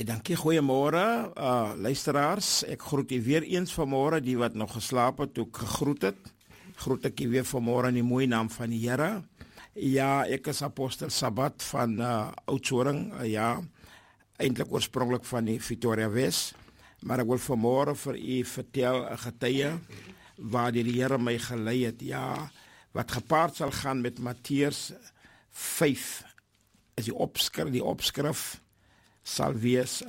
Baie dankie, goeiemôre luisteraars. Ek groet u weer eens vanmôre, die wat nog geslaap het, toe ek gegroet het. Groet ek u weer vanmôre in die mooi naam van die Here. Ja, ek is apostel Sabat van Oudtshoorn, eintlik oorspronklik van die Pretoria Wes, maar ek wil vanmôre vir u vertel 'n getuie waar die Here my gelei het. Ja, wat gepaard sal gaan met Matteus 5 is die opskrif sal wees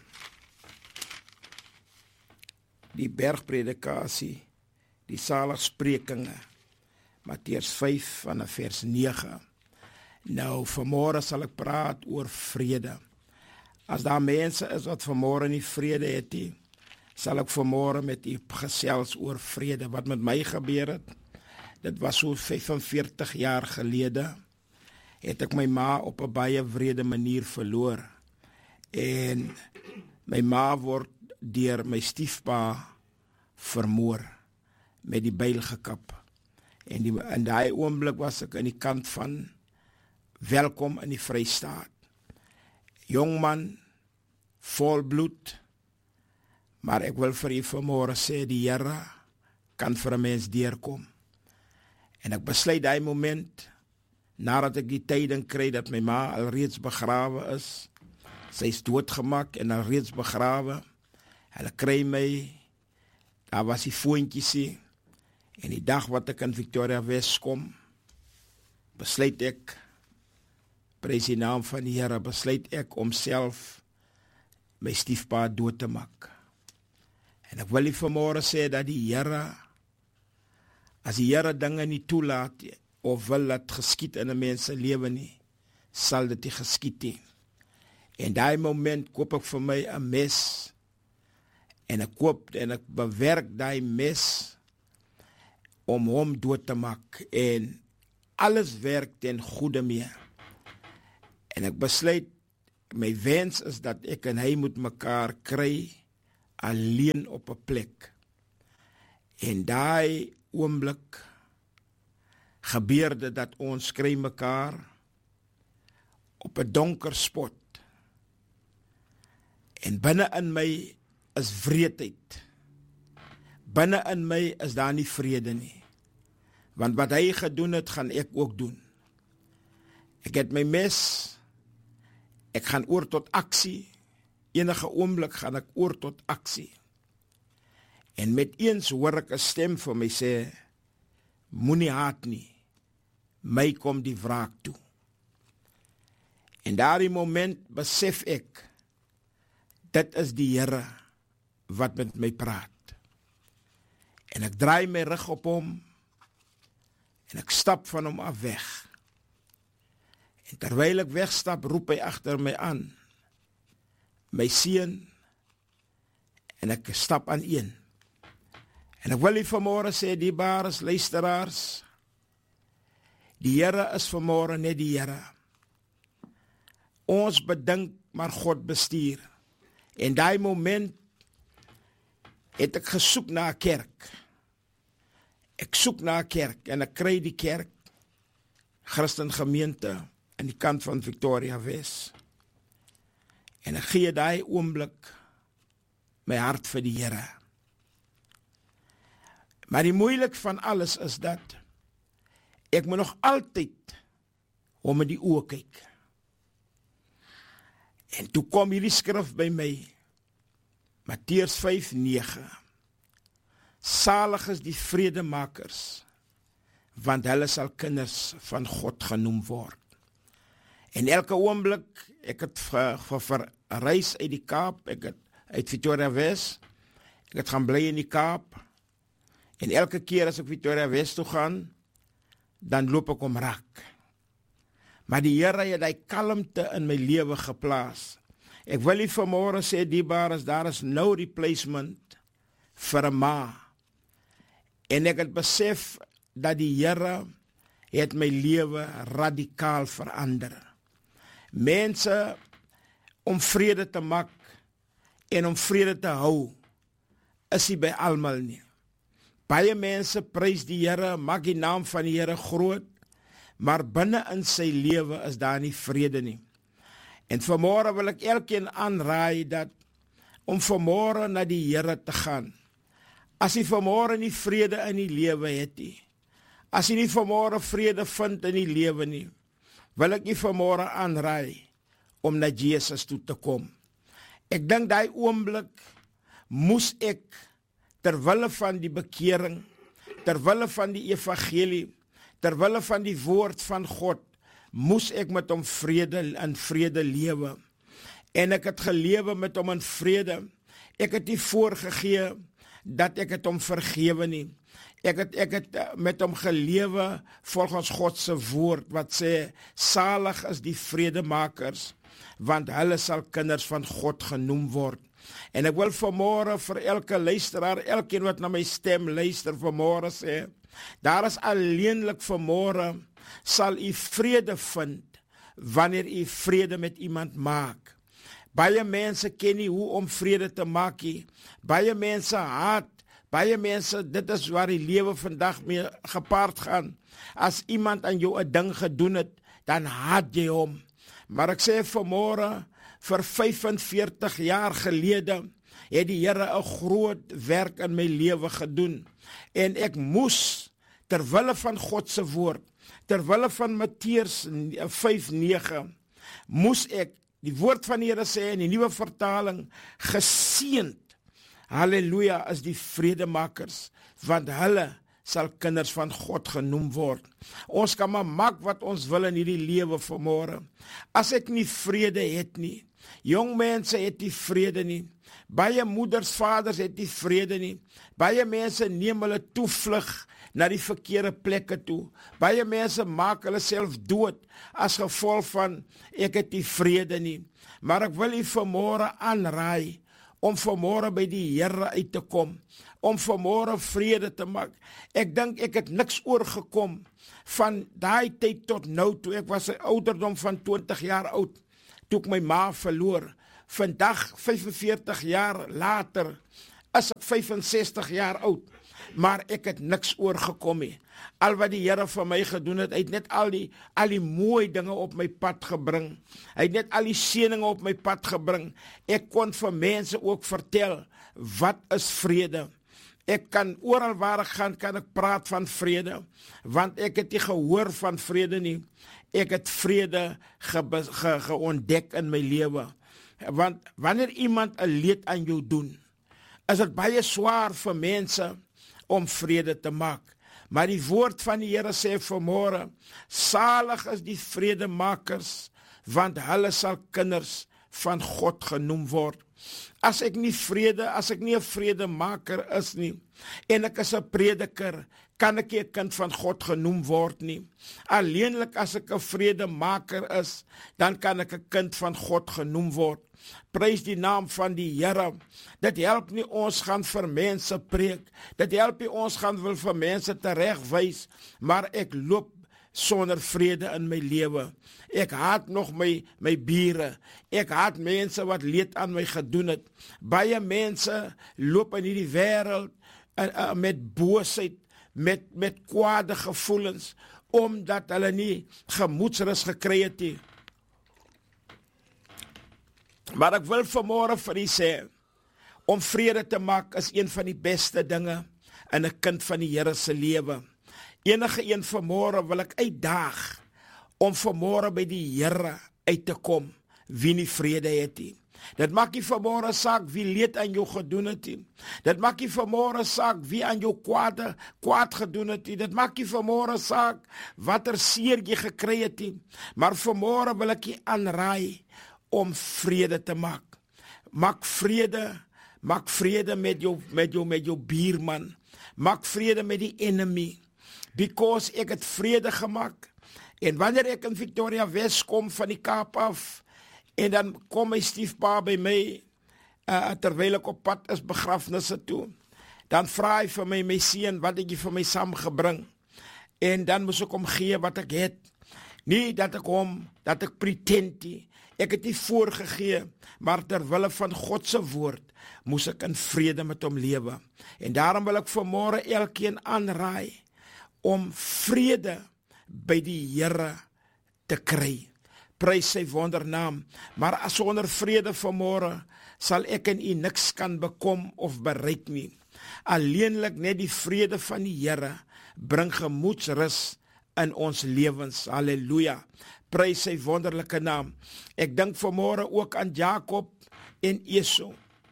die bergpredikasie, die saligsprekinge, Matteus 5 vanaf vers 9. Nou, vanmôre sal ek praat oor vrede. As daar mense is wat vanmôre nie vrede het nie, sal ek vanmôre met u gesels oor vrede. Wat met my gebeur het, dit was so 45 jaar gelede, het ek my ma op 'n baie wrede manier verloor. En my ma word deur my stiefpa vermoor, met die byl gekap. En in daai oomblik was ek aan die kant van welkom in die Vrystaat. Jong man, vol bloed, maar ek wil vir u vanmôre sê, die Here kan vir 'n mens deurkom. En ek besluit daai moment, nadat ek die tyding kry dat my ma alreeds begrawe is, sy is doodgemaak en alreeds begrawe, hulle kry my, daar was die foontjiesie, en die dag wat ek in Pretoria Wes kom, besluit ek, prys die naam van die Here, besluit ek om self my stiefpa dood te maak. En ek wil nie vanmôre sê dat die Here, as die Here dinge nie toelaat, of wil dat geskied in 'n mens se lewe nie, sal dit nie geskied nie. En daai moment koop ek vir my 'n mes, en ek bewerk daai mes, om hom dood te maak, en alles werk ten goeie mee. En ek besluit, my wens is dat ek en hy moet mekaar kry, alleen op 'n plek. En daai oomblik gebeurde dat ons kry mekaar op 'n donker spot. En binne in my is wreedheid. Binne in my is daar nie vrede nie. Want wat hy gedoen het, gaan ek ook doen. Ek het my mes, ek gaan oor tot aksie, enige oomblik gaan ek oor tot aksie. En met eens hoor ek 'n stem vir my sê, moenie haat nie, my kom die wraak toe. En daardie moment besef ek, dit is die Here wat met my praat. En ek draai my rug op hom, en ek stap van hom af weg. En terwyl ek wegstap, roep hy agter my aan, my seun, en ek stap aan een. En ek wil nie vanmôre sê, dierbare luisteraars, die Here is vanmôre net die Here. Ons bedink, maar God bestuur. En daai moment het ek gesoek na 'n kerk. Ek soek na 'n kerk, en ek kry die kerk, Christen gemeente, aan die kant van Pretoria Wes. En ek gee daai oomblik my hart vir die Here. Maar die moeilik van alles is dat ek moet nog altyd om in die oë kyk. En toe kom hierdie skrif by my, Matteus 5:9. Salig is die vredemakers, want hulle sal kinders van God genoem word. En elke oomblik, ek het verreis uit die Kaap, ek het uit Pretoria Wes, ek het gaan bly in die Kaap, en elke keer as ek Pretoria Wes toe gaan, dan loop ek om raak. Maar die Here het hy kalmte in my lewe geplaas. Ek wil nie vanmôre sê, dierbare, daar is no replacement vir 'n ma. En ek het besef dat die Here het my lewe radikaal verander. Mense, om vrede te maak en om vrede te hou, is nie by almal nie. Baie mense prys die Here, maak die naam van die Here groot, maar binne in sy lewe is daar nie vrede nie. En vanmorgen wil ek elkeen aanraai dat om vanmorgen na die Here te gaan. As jy vanmorgen nie vrede in die lewe het nie, as jy nie vanmorgen vrede vind in die lewe nie, wil ek nie vanmorgen aanraai om na Jesus toe te kom. Ek dink daai oomblik moes ek terwille van die bekering, terwille van die evangelie, terwille van die woord van God, moes ek met hom in vrede lewe. En ek het gelewe met hom in vrede. Ek het nie voorgegee dat ek het hom vergewe nie. Ek het met hom gelewe volgens God se woord, wat sê, salig is die vredemakers, want hulle sal kinders van God genoem word. En ek wil vanmorgen vir elke luisteraar, elkeen wat na my stem luister vanmorgen sê, daar is alleenlik vanmorgen, sal u vrede vind, wanneer u vrede met iemand maak. Baie mense ken nie hoe om vrede te maak nie. Baie mense haat, baie mense, dit is waar die lewe vandag mee gepaard gaan. As iemand aan jou 'n ding gedoen het, dan haat jy hom. Maar ek sê vanmorgen, vir 45 jaar gelede, het die Here 'n groot werk in my lewe gedoen. En ek moes, terwille van God se woord, terwille van Matteus 5:9, moes ek, die woord van die Here sê in die nuwe vertaling, geseënd, halleluja, is die vredemakers, want hulle sal kinders van God genoem word. Ons kan maar maak wat ons wil in hierdie lewe vanmorgen. As ek nie vrede het nie, jong mense het nie vrede nie, baie moeders, vaders het nie vrede nie, baie mense neem hulle toevlug na die verkeerde plekke toe, baie mense maak hulle self dood as gevolg van ek het nie vrede nie. Maar ek wil u vanmorgen aanraai om vanmorgen by die Here uit te kom, om vanmorgen vrede te maak. Ek dink ek het niks oorgekom van daai tyd tot nou toe. Ek was 'n ouderdom van 20 jaar oud, toe ek my ma verloor. Vandag, 45 jaar later, is ek 65 jaar oud, maar ek het niks oorgekom nie. Al wat die Here vir my gedoen het, hy het net al die mooi dinge op my pad gebring. Hy het net al die seëninge op my pad gebring. Ek kon vir mense ook vertel, wat is vrede? Ek kan oral waar ek gaan, kan ek praat van vrede, want ek het nie gehoor van vrede nie. Ek het vrede geontdek in my lewe. Want wanneer iemand 'n leed aan jou doen, is dit baie swaar vir mense om vrede te maak. Maar die woord van die Here sê vanmorgen, salig is die vredemakers, want hulle sal kinders van God genoem word. As ek nie 'n vredemaker is nie, en ek is 'n prediker, kan ek nie 'n kind van God genoem word nie. Alleenlik as ek 'n vredemaker is, dan kan ek 'n kind van God genoem word. Prys die naam van die Here. Dit help nie ons gaan vir mense preek, dit help nie ons gaan wil vir mense teregwys, maar ek loop sonder vrede in my lewe. Ek haat nog my bure. Ek haat mense wat leed aan my gedoen het. Baie mense loop in hierdie wêreld met boosheid, met kwade gevoelens, omdat hulle nie gemoedsrus gekry het nie. Maar ek wil vanmorgen vir u sê, om vrede te maak is een van die beste dinge in 'n kind van die Here se lewe. Enige een vanmorgen wil ek uitdaag om vanmorgen by die Here uit te kom, wie nie vrede het nie. Dit maak nie vanmorgen saak wie leed aan jou gedoen het nie. Dit maak nie vanmorgen saak wie aan jou kwaad gedoen het nie. Dit maak nie vanmorgen saak watter seer jy gekry het nie. Maar vanmorgen wil ek jy aanraai om vrede te maak. Maak vrede met jou buurman. Maak vrede met die enemy. Because ek het vrede gemaak. En wanneer ek in Victoria West kom van die Kaap af, en dan kom my stiefpa by my, terwyl ek op pad is begrafnisse toe, dan vra hy vir my seun, wat het jy vir my saamgebring? En dan moes ek hom gee wat ek het. Nie dat ek pretend nie. Ek het nie voorgegee, maar terwille van God se woord, moes ek in vrede met hom lewe. En daarom wil ek vanmorgen elkeen aanraai, om vrede by die Here te kry. Prys sy wondernaam. Maar as sonder vrede vanmôre sal ek en u niks kan bekom of bereik nie. Alleenlik net die vrede van die Here bring gemoedsrus in ons lewens. Halleluja. Prys sy wonderlike naam. Ek dink vanmôre ook aan Jakob en Esau.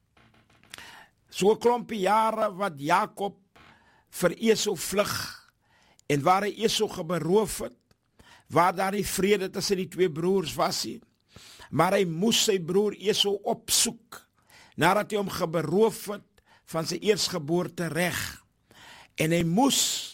So 'n klompie jare wat Jakob vir Esau vlug en waar hy Esau geberoof het, waar daar die vrede tussen die twee broers was nie. Maar hy moes sy broer Esau opsoek, nadat hy hom geberoof het van sy eersgeboorte reg. En hy moes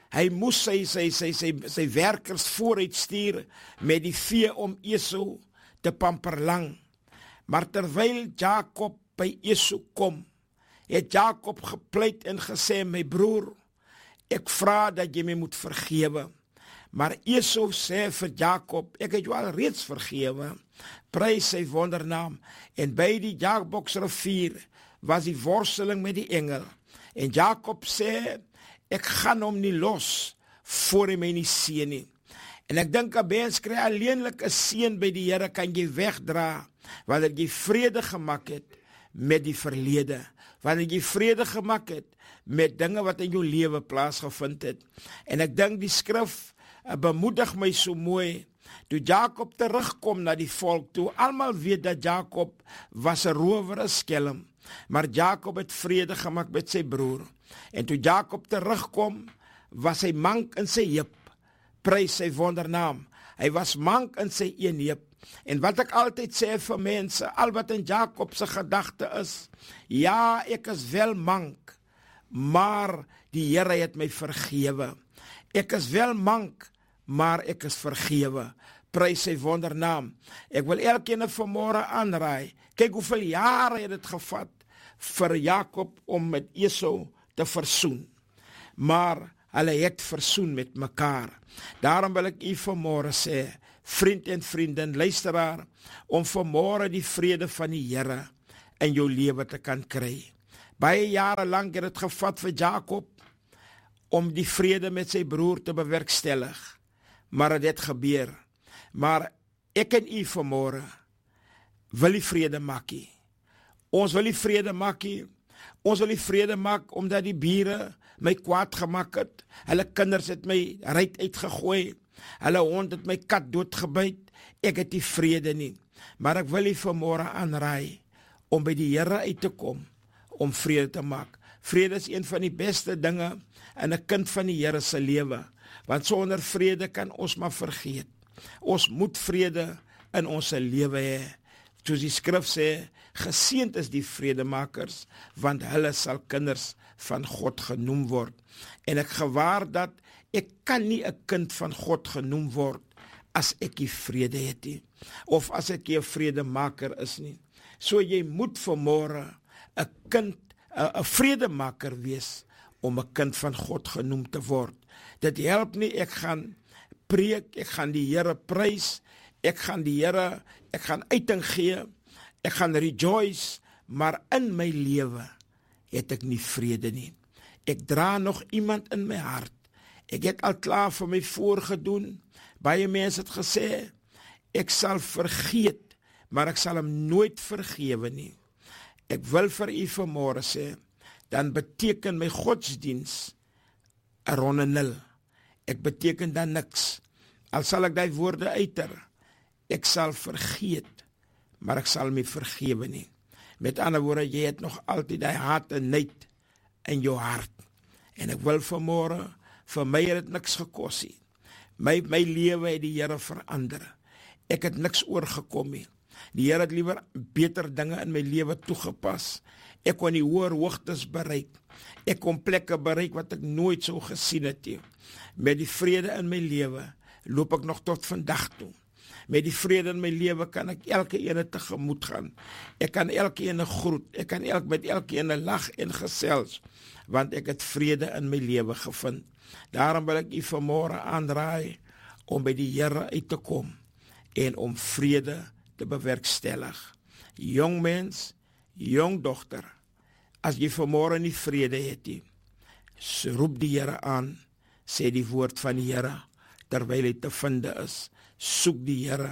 sy werkers vooruit stuur met die vee om Esau te pamperlang. Maar terwyl Jakob by Esau kom, het Jakob gepleit en gesê, my broer, ek vra dat jy my moet vergewe. Maar Esau sê vir Jakob, ek het jou al reeds vergewe. Prys sy wondernaam. En by die Jaboksrivier was die worsteling met die engel. En Jakob sê, ek gaan hom nie los, voor hy my nie seën nie. En ek dink, 'n mens kry alleenlik 'n seën by die Here kan jy wegdra, wanneer jy vrede gemaak het met die verlede. Wanneer jy vrede gemaak het met dinge wat in jou lewe plaasgevind het. En ek dink die skrif bemoedig my so mooi, toe Jakob terugkom na die volk toe, almal weet dat Jakob was 'n rower, 'n skelm, maar Jakob het vrede gemaak met sy broer. En toe Jakob terugkom, was hy mank in sy heup. Prys sy wondernaam. Hy was mank in sy een heup. En wat ek altyd sê vir mense, al wat in Jakob se gedagte is, ja, ek is wel mank, maar die Here het my vergewe. Ek is wel mank, maar ek is vergewe. Prys sy wondernaam. Ek wil elkeen vanmôre aanraai. Kyk hoeveel jare het dit gevat vir Jakob om met Esau te versoen. Maar hulle het versoen met mekaar. Daarom wil ek u vanmôre sê, vriend en vriendin, luisteraar, om vanmôre die vrede van die Here in jou lewe te kan kry. Baie jare lank het dit gevat vir Jakob om die vrede met sy broer te bewerkstellig. Maar dit gebeur. Maar ek en u vanmôre wil die vrede maak. Ons wil die vrede maak. Ons wil die vrede maak omdat die bure my kwaad gemaak het. Hulle kinders het my ruit uitgegooi. Hulle hond het my kat doodgebyt. Ek het die vrede nie. Maar ek wil u vanmôre aanraai om by die Here uit te kom om vrede te maak. Vrede is een van die beste dinge in 'n kind van die Here se lewe. Want sonder vrede kan ons maar vergeet. Ons moet vrede in ons lewe hê. Soos die skrif sê, geseënd is die vredemakers, want hulle sal kinders van God genoem word. En ek gewaar dat ek kan nie 'n kind van God genoem word as ek nie vrede het nie, of as ek nie 'n vredemaker is nie. So jy moet vanmôre 'n vredemaker wees om 'n kind van God genoem te word. Dit help nie, ek gaan preek, ek gaan die Here prys, ek gaan uiting gee, ek gaan rejoice, maar in my lewe het ek nie vrede nie. Ek dra nog iemand in my hart. Ek het al klaar vir my voorgedoen. Baie mense het gesê, ek sal vergeet, maar ek sal hom nooit vergewe nie. Ek wil vir u vanmôre sê, dan beteken my godsdiens 'n ronde nul. Ek beteken dan niks. Al sal ek die woorde uiter, ek sal vergeet, maar ek sal my vergewe nie. Met ander woorde, jy het nog altyd die haat en nyd in jou hart. En ek wil vanmôre, vir my het dit niks gekos nie. My lewe het die Here verander. Ek het niks oorgekom nie. Die Here het liewer beter dinge in my lewe toegepas. Ek kon die hoër hoogtes bereik. Ek kon plekke bereik wat ek nooit sou gesien het nie. Met die vrede in my lewe loop ek nog tot vandag toe. Met die vrede in my lewe kan ek elke ene tegemoet gaan. Ek kan elke ene groet. Ek kan met elke ene lag en gesels, want ek het vrede in my lewe gevind. Daarom wil ek u vanmôre aanraai om by die Here uit te kom en om vrede te bewerkstellig. Jong mens, jong dogter, as jy vanmôre nie vrede het nie, roep die Here aan, sê die woord van die Here, terwyl hy te vind is. Soek die Here,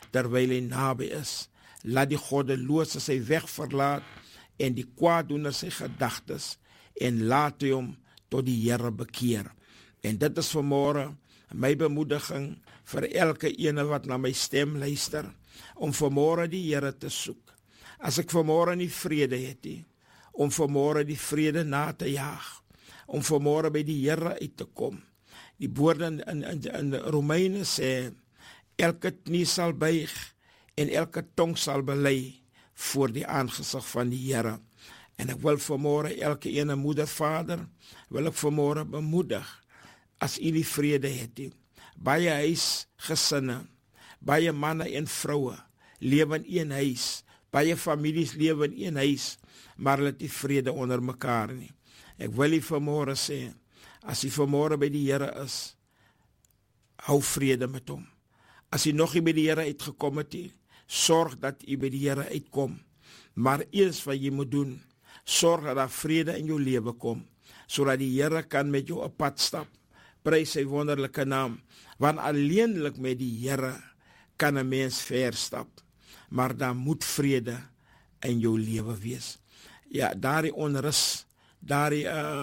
terwyl hy naby is. Laat die goddelose sy weg verlaat en die kwaaddoener sy gedagtes en laat hy hom tot die Here bekeer. En dit is vanmôre my bemoediging vir elke ene wat na my stem luister, om vanmôre die Here te soek. As ek vanmôre nie vrede het nie, om vanmôre die vrede na te jaag, om vanmôre by die Here uit te kom. Die woorde in Romeine sê, elke knie sal buig en elke tong sal bely voor die aangesig van die Here. En ek wil vanmôre elke ene moeder, vader, wil ek vanmôre bemoedig, as u die vrede het nie. Baie huisgesinne, baie manne en vroue lewe in een huis, baie families lewe in een huis, maar hulle het nie vrede onder mekaar nie. Ek wil u vanmôre sê, as u vanmôre by die Here is, hou vrede met hom. As u nog nie by die Here uitgekom het nie, sorg dat u by die Here uitkom. Maar eers wat jy moet doen, sorg dat daar vrede in jou lewe kom, sodat die Here kan met jou 'n pad stap. Prys sy wonderlike naam, want alleenlik met die Here kan 'n mens ver stap, maar daar moet vrede in jou lewe wees. Ja, daardie onrus, daardie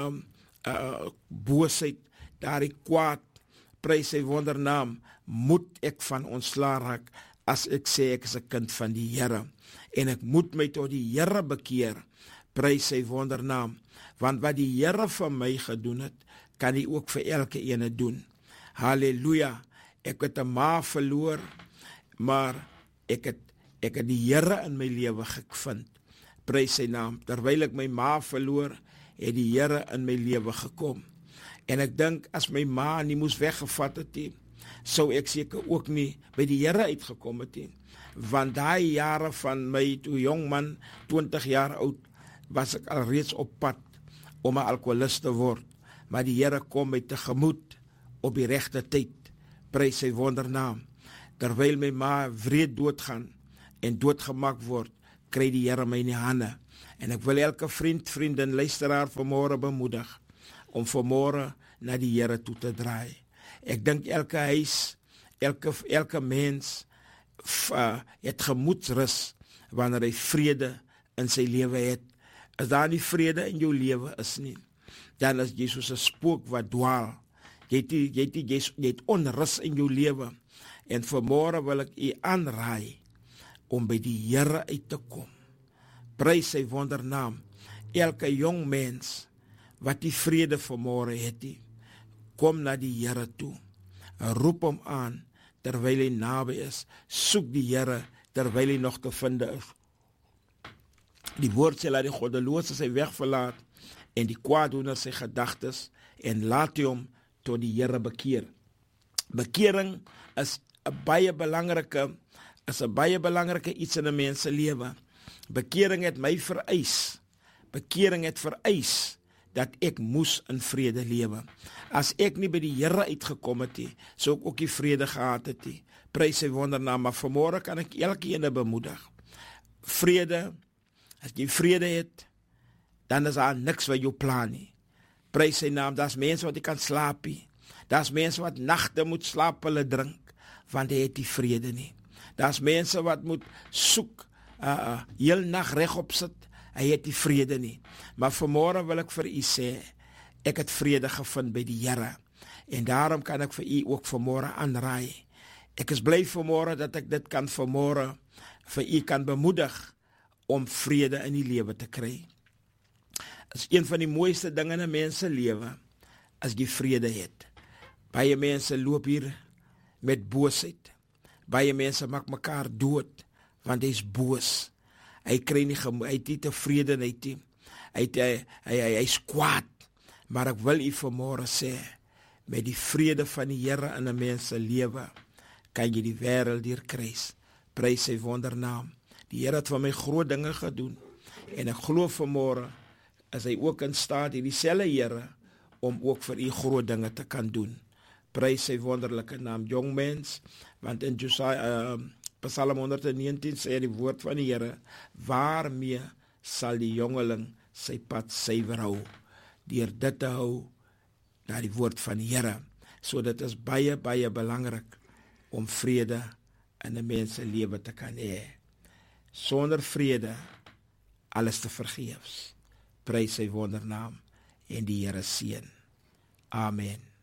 boosheid, daardie kwaad, prys sy wondernaam, moet ek van ontslae raak, as ek sê ek is 'n kind van die Here, en ek moet my tot die Here bekeer, prys sy wondernaam, want wat die Here vir my gedoen het, kan hy ook vir elke ene doen. Halleluja, ek het 'n ma verloor, maar ek het die Here in my lewe gevind, prys sy naam. Terwyl ek my ma verloor, het die Here in my lewe gekom. En ek dink, as my ma nie moes weggevat het nie, sou ek seker ook nie by die Here uitgekom het nie. Want daai jare van my toe jong man, 20 jaar oud, was ek alreeds op pad om 'n alkoholist te word. Maar die Here kom my tegemoet op die regte tyd, prys sy wondernaam. Terwyl my ma wreed doodgaan en doodgemaak word, kry die Here my in die hande. En ek wil elke vriendin, luisteraar vanmôre bemoedig, om vanmôre na die Here toe te draai. Ek dink elke huis, elke mens het gemoedsrus wanneer hy vrede in sy lewe het. As daar nie vrede in jou lewe is nie, dan is jy soos 'n spook wat dwaal. Jy het onrus in jou lewe. En vanmôre wil ek u aanraai om by die Here uit te kom. Prys sy wondernaam. Elke jong mens wat die vrede vanmôre het, kom na die Here toe. Roep hom aan terwyl hy naby is. Soek die Here terwyl hy nog te vind is. Die woord sê, laat die goddelose sy weg verlaat en die kwaaddoener sy gedagtes en laat hy hom tot die Here bekeer. Bekering is 'n baie belangrike iets in 'n mens se lewe. Bekering het my vereis. Bekering het vereis dat ek moes in vrede lewe. As ek nie by die Here uitgekom het nie, sou ek ook nie vrede gehad het nie. Prys sy wondernaam, maar vanmôre kan ek elkeen bemoedig. Vrede, as jy vrede het, dan is daar niks wat jou plan nie. Prys sy naam, daar's mense wat nie kan slaap nie. Daar's mense wat nagte moet slaap, hulle drink, want hy het die vrede nie. Daar's mense wat moet soek, heel nag regop sit, hy het die vrede nie. Maar vanmôre wil ek vir u sê, ek het vrede gevind by die Here, en daarom kan ek vir u ook vanmôre aanraai. Ek is bly vanmôre dat ek dit kan vanmôre vir u kan bemoedig om vrede in die lewe te kry. Is een van die mooiste dinge in 'n mens se lewe, as jy vrede het. Baie mense loop hier met boosheid. Baie mense maak mekaar dood, want hy is boos. Hy kry nie, hy het nie tevredenheid nie. Hy is kwaad. Maar ek wil u vanmôre sê, met die vrede van die Here in 'n mens se lewe, kan jy die wêreld deurkruis. Prys sy wondernaam. Die Here het vir my groot dinge gedoen, en ek glo vanmôre is hy ook in staat, dieselfde Here, om ook vir u groot dinge te kan doen. Prys sy wonderlike naam, jong mens, want in Psalm 119 sê die woord van die Here, waarmee sal die jongeling sy pad suiwer hou? Deur dit te hou na die woord van die Here. So dit is baie, baie belangrik om vrede in 'n mens se lewe te kan hê. Sonder vrede, alles te vergeefs. Prys sy wondernaam en die Here seën. Amen.